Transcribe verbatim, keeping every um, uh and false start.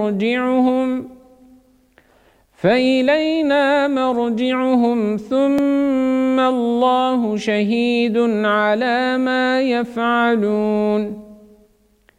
مرجعهم فإلينا مرجعهم ثم الله شهيد على ما يفعلون